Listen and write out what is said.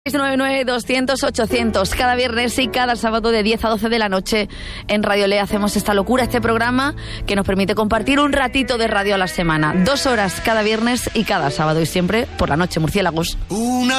699-200-800. Cada viernes y cada sábado de 10 a 12 de la noche en Radio Le hacemos esta locura, este programa que nos permite compartir un ratito de radio a la semana. 2 horas cada viernes y cada sábado, y siempre por la noche, murciélagos.